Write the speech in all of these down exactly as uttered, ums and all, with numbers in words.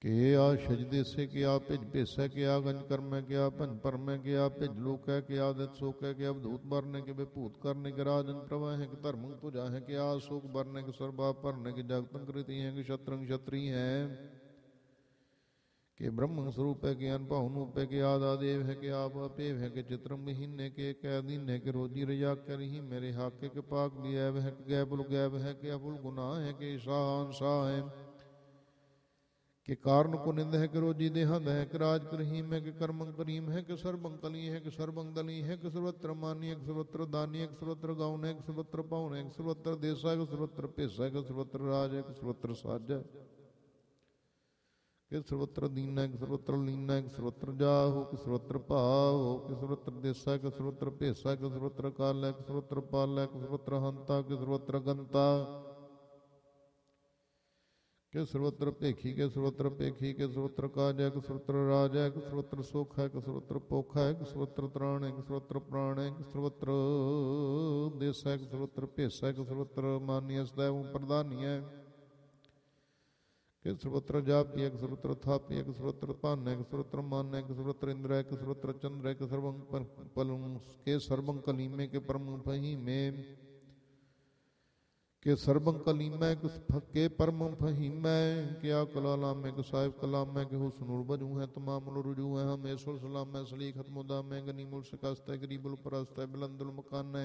ਕਿ ਆ ਸਜਦੇ ਸੇ ਕਿਆ ਭਿਜ ਭੇਸੈ ਕਿਆ ਗੰਜ ਕਰਮੈ ਕਿਆ ਭੰਜ ਪਰਮੈ ਕਿਆ ਭਿਜ ਲੋਕੈ ਕਿਆ ਦਿਤ ਸੋਕੈ ਕਿਆ ਅਵਧੂਤ ਬਰਨੈ ਕਿ ਵਿਭੂਤ ਕਰਨੈ ਕਿ ਰਾਜਨ ਪ੍ਰਵਾਹੈ ਕਿ ਧਰਮੰ ਤੁਜਾ ਹੈ ਕਿ ਆ ਸੋਕ ਬਰਨੈ ਕਿ ਸਰਬਾ ਭਰਨੈ ਕਿ ਜਗਤੰ ਕ੍ਰਿਤੀ ਹੈ ਕਿ ਸ਼ਤਰੰ ਛਤਰੀ ਹੈ ਕਿ ਬ੍ਰਹਮੰ ਸਰੂਪ ਹੈ ਕਿ ਅਨਭਉ ਨੂਪ ਹੈ ਕਿ ਆਦਾ ਦੇਵ ਹੈ ਕਿ ਆਪ ਅਪੇਵ ਹੈ ਕਿ ਚਿਤਰੰ ਮਹੀਨੇ ਕਿ ਕੈਦੀਨ ਹੈ ਕਿ ਰੋਜੀ ਰਜਾ ਕਰਿ ਮੇਰੇ ਹਾਕੇ ਕਿ ਪਾਕ ਗੈਬ ਹੈ ਕਿ ਗੈਬੁਲ ਗੈਬ ਹੈ ਕਿ ਅਬੁਲ ਗੁਨਾਹ ਹੈ ਕਿ ਸ਼ਾਨ ਸ਼ਾਹ ਹੈ ਕਿ ਕਾਰਨ ਕੋ ਨਿੰਦ ਹੈ ਕਿ ਰੋਜੀ ਦੇਹੰਦ ਹੈ ਕਿ ਰਾਜ ਕਰਹੀਮ ਹੈ ਕਿ ਕਰਮੰ ਕਰੀਮ ਹੈ ਕਿ ਸਰਬੰ ਕਲੀ ਹੈ ਕਿ ਸਰਬੰ ਦਲੀ ਹੈ ਕਿ ਸਰਵਤਰ ਮਾਨੀ ਹੈ ਕਿ ਸਰਵਤਰ ਦਾਨੀ ਹੈ ਕਿ ਸਰਵਤਰ ਗਾਉਨ ਹੈ ਕਿ ਸਰਵਤਰ ਪਾਉਨ ਹੈ ਕਿ ਸਰਵਤਰ ਦੇਸਾ ਹੈ ਕਿ ਸਰਵਤਰ ਭੇਸਾ ਹੈ ਕਿ ਸਰਵਤਰ ਰਾਜ ਹੈ ਕਿ ਸਰਵਤਰ ਸਾਜ ਹੈ ਕਿ ਸਰਵਤਰ ਦੀਨਾ ਕਿ ਸਰਵਤਰ ਲੀਨਾ ਕਿ ਸਰਵਤਰ ਜਾਹੋ ਕਿ ਸਰਵਤਰ ਭਾਵ ਕਿ ਸਰਵਤਰ ਦੇਸਾ ਕਿ ਸਰਵਤਰ ਭੇਸਾ ਕਿ ਸਰਵਤਰ ਕਾਲ ਹੈ ਕਿ ਸਰਵਤਰ ਪਾਲ ਹੈ ਕਿ ਸਰਵਤਰ ਹੰਤਾ ਕਿ ਸਰਵਤਰ ਗੰਤਾ ਕਿ ਸਰਵਤਰ ਭੇਖੀ ਕੇ ਸਰਵਤਰ ਭੇਖੀ ਕੇ ਸਰਵਤਰ ਕਾਜ ਹੈ ਕਿ ਸਰਵਤਰ ਰਾਜ ਹੈ ਕਿ ਸਰਵਤਰ ਸੁਖ ਹੈ ਕਿ ਸਰਵਤਰ ਭੁੱਖ ਹੈ ਕਿ ਸਰਵਤਰ ਤ੍ਰਾਣ ਹੈ ਕਿ ਸਰਵਤਰ ਪ੍ਰਾਣ ਹੈ ਕਿ ਸਰਵਤਰ ਦੇਸ ਹੈ ਕਿ ਸਰਵਤਰ ਭੇਸ ਹੈ ਕਿ ਸਰਵਤਰ ਮਾਨੀ ਸदैव ਪ੍ਰਧਾਨੀ ਹੈ ਕਿ ਸਰਵਤਰ ਜਾਪੀ ਹੈ ਕਿ ਸਰਵਤਰ ਥਾਪੀ ਹੈ ਕਿ ਸਰਵਤਰ ਭਾਨ ਹੈ ਕਿ ਸਰਵਤਰ ਮਾਨ ਹੈ ਕਿ ਸਰਵਤਰ ਇੰਦਰ ਹੈ ਕਿ ਸਰਵਤਰ ਚੰਦਰ ਹੈ ਕਿ ਸਰਵੰ ਪਲੰ ਕੇ ਸਰਬੰ ਕਲੀਮੇ ਕੇ ਪਰਮ ਫਹੀਮੇ ਕਿ ਸਰਬੰ ਕਲੀਮੈ ਕਿ ਫੱਕੇ ਪਰਮ ਫਹੀਮੈ ਕਿਆ ਕਲਾ ਲਾਮੈ ਕਿ ਸਾਹਿਬ ਕਲਾਮੈ ਕਿ ਹੁਸਨੂਰ ਬਜੂ ਹੈ ਤਮਾਮ ਰੁਜੂ ਹੈ ਹਮੇਸ਼ਰ ਸਲਾਮੈ ਸਲੀ ਖਤਮੁਦਾ ਮੈਂ ਗਨੀ ਮੁਲ ਸ਼ਕਸਤੈ ਗਰੀਬੁਲ ਪਰਸਤੈ ਬਲੰਦੁਲ ਮਕਾਨੈ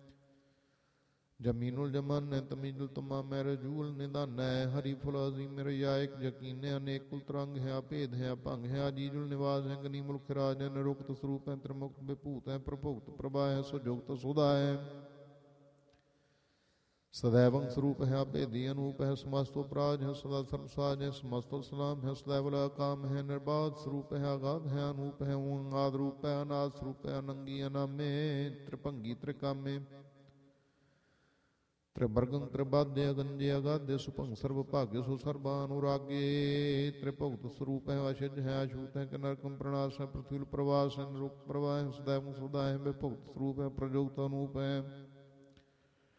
ਜਮੀਨੁਲ ਜਮਾਨੈ ਤਮੀਜੁਲ ਤਮਾਮੈ ਰਜੂਲ ਨਿਦਾਨੈ ਹਰੀ ਫੁਲ ਅਜ਼ੀਮ ਰਿਆਇਕ ਯਕੀਨੈ ਅਨੇਕ ਕੁਲ ਤਰੰਗ ਹੈ ਭੇਦ ਹੈ ਭੰਗ ਹੈ ਅਜੀਜੁਲ ਨਿਵਾਸ ਹੈ ਗਨੀ ਮੁਲਖ ਰਾਜ ਹੈ ਨਿਰੁਕਤ ਸਰੂਪ ਹੈ ਤ੍ਰਿਮੁਕਤ ਵਿਭੂਤ ਹੈ ਪ੍ਰਭੁਗਤ ਪ੍ਰਭਾ ਹੈ ਸੁਜੁਗਤ ਸੁਦਾ ਹੈ ਸदैवं ਸਰੂਪ ਹੈ ਅਭੇਦੀ ਅਨੂਪ ਹੈ ਸਮਸਤੋ ਪ੍ਰਾਜ ਹੈ ਸਦਾ ਸਰਬਸਾਜ ਹੈ ਸਮਸਤੋ ਸਲਾਮ ਹੈ ਸदैवल ਅਕਾਮ ਹੈ ਨਿਰਬਾਧ ਸਰੂਪ ਹੈ ਆਗਾਧ ਹੈ ਅਨੂਪ ਹੈ ਓੰਕਾਰ ਰੂਪ ਹੈ ਅਨਾਦ ਸਰੂਪ ਹੈ ਅਨੰਗੀ ਅਨਾਮੇ ਤ੍ਰਿਭੰਗੀ ਤ੍ਰਿਕਾਮੇ ਤ੍ਰਿਵਰਗੰ ਤ੍ਰਿਬਾਧੇ ਅਗੰਜੇ ਅਗਾਧੇ ਸੁਭੰਗ ਸਰਬ ਭਾਗਯ ਸੁ ਸਰਬਾ ਅਨੁਰਾਗੇ ਤ੍ਰਿਭੁਗਤ ਸਰੂਪ ਹੈ ਅਸ਼ਜ ਹੈ ਅਛੂਤ ਹੈ ਕਿ ਨਰਕੰ ਪ੍ਰਣਾਸ ਹੈ ਪ੍ਰਥਵੀਲ ਪ੍ਰਵਾਸ ਹੈ ਨਿਰੁਕਤ ਪ੍ਰਵਾਹ ਹੈ ਸदैव ਸੁਦਾ ਹੈ ਵਿਭੁਗਤ ਸਰੂਪ ਹੈ ਪ੍ਰਜੋਗਤ ਅਨੂਪ ਹੈ